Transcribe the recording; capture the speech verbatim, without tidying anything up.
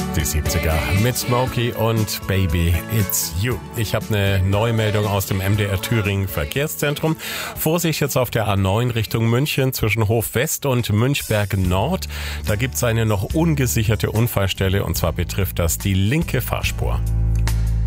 Die siebziger mit Smokey und Baby It's You. Ich habe eine Neumeldung aus dem M D R Thüringen Verkehrszentrum. Vorsicht jetzt auf der A neun Richtung München zwischen Hof West und Münchberg Nord. Da gibt es eine noch ungesicherte Unfallstelle und zwar betrifft das die linke Fahrspur.